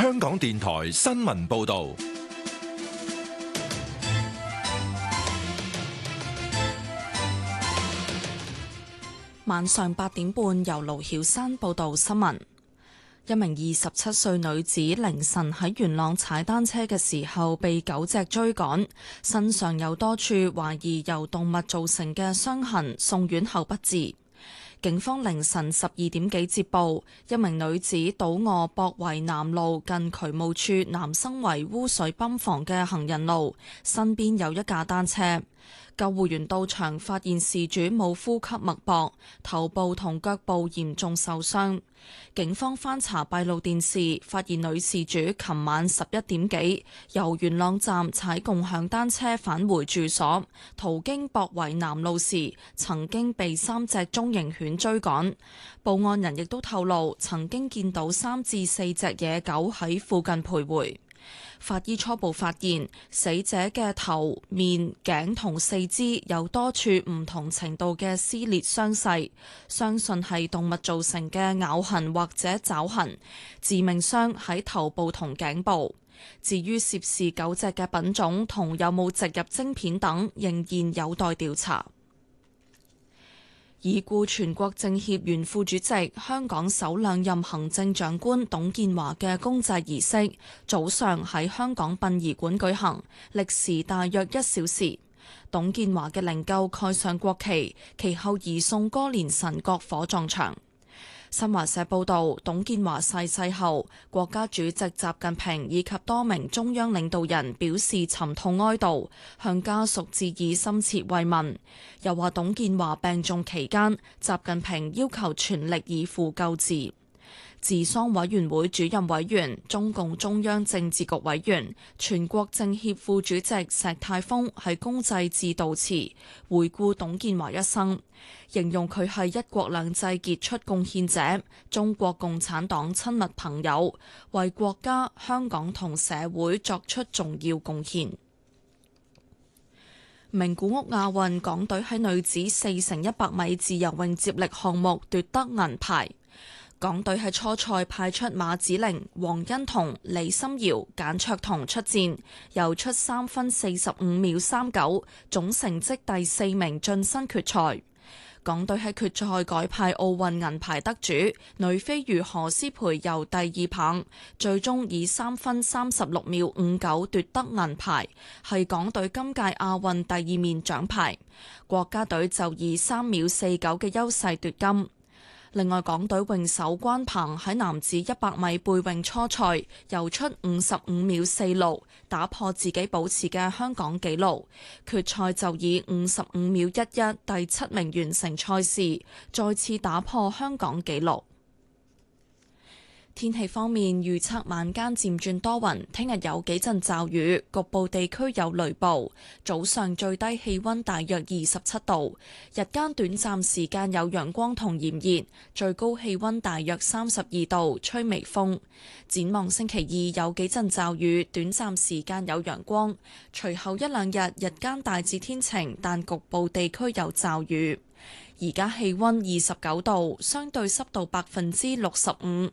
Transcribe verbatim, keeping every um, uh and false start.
香港電台新聞報道。 晚上八點半，由盧曉珊報道新聞。一名二十七歲女子凌晨喺元朗踩單車嘅時候被狗隻追趕，身上有多處懷疑由動物造成嘅傷痕，送院後不治。警方凌晨十二點幾接報，一名女子倒卧博圍南路近渠務處南生圍污水泵房嘅行人路，身邊有一架單車。救護員到場發現事主冇呼吸脈搏，頭部同腳部嚴重受傷。警方翻查閉路電視，發現女事主琴晚十一點幾由元朗站踩共享單車返回住所，途經博圍南路時曾經被三隻中型犬追趕。報案人亦都透露，曾經見到三至四隻野狗喺附近徘徊。法醫初步發現，死者嘅頭、面、頸同四肢有多處唔同程度嘅撕裂傷勢，相信係動物造成嘅咬痕或者爪痕。致命傷喺頭部同頸部。至於涉事狗隻嘅品種同有冇植入晶片等，仍然有待調查。已故全國政協原副主席、香港首兩任行政長官董建華嘅公祭儀式，早上喺香港殯儀館舉行，歷時大約一小時。董建華嘅靈柩蓋上國旗，其後移送哥連臣角火葬場。新華社報道，董建華逝世後，國家主席習近平以及多名中央領導人表示沉痛哀悼，向家屬致以深切慰問。又話董建華病重期間，習近平要求全力以赴救治。治喪委員會主任委員、中共中央政治局委員、全國政協副主席石泰峰喺公祭致悼詞回顧董建華一生，形容佢係一國兩制傑出貢獻者，中國共產黨親密朋友，為國家、香港同社會作出重要貢獻。名古屋亞運，港隊喺女子四乘一百米自由泳接力項目奪得銀牌。港隊喺初賽派出馬子玲、黃欣彤、李心瑤、簡卓彤出戰，游出三分四十五秒三九，總成績第四名晉身決賽。港隊喺決賽改派奧運銀牌得主女飛魚何詩蓓游第二棒，最終以三分三十六秒五九奪得銀牌，係港隊今屆亞運第二面獎牌。國家隊就以三秒四九嘅優勢奪金。另外，港隊泳手關鵬喺男子一百米背泳初賽游出五十五秒四六，打破自己保持嘅香港紀錄。決賽就以五十五秒一一第七名完成賽事，再次打破香港紀錄。天氣方面，預測晚間漸轉多雲，聽日有幾陣驟雨，局部地區有雷暴。早上最低氣溫大約二十七度，日間短暫時間有陽光同炎熱，最高氣溫大約三十二度，吹微風。展望星期二有幾陣驟雨，短暫時間有陽光，隨後一兩日日間大致天晴，但局部地區有驟雨。而家氣溫二十九度，相對濕度百分之六十五。